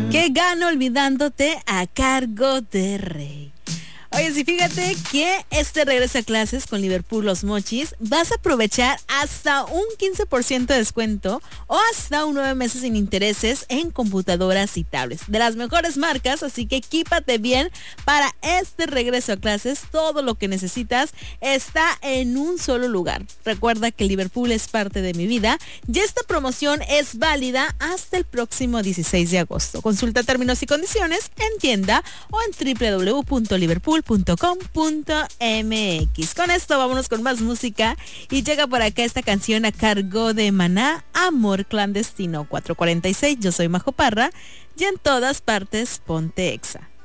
¿Qué gano olvidándote a cargo de Rey? Oye, sí, fíjate que este regreso a clases con Liverpool Los Mochis vas a aprovechar hasta un 15% de descuento o hasta un 9 meses sin intereses en computadoras y tablets de las mejores marcas, así que equípate bien para este regreso a clases. Todo lo que necesitas está en un solo lugar. Recuerda que Liverpool es parte de mi vida y esta promoción es válida hasta el próximo 16 de agosto. Consulta términos y condiciones en tienda o en www.liverpool.com.mx. Con esto vámonos con más música y llega por acá esta canción a cargo de Maná, Amor Clandestino. 4:46, yo soy Majo Parra y en todas partes ponte Exa.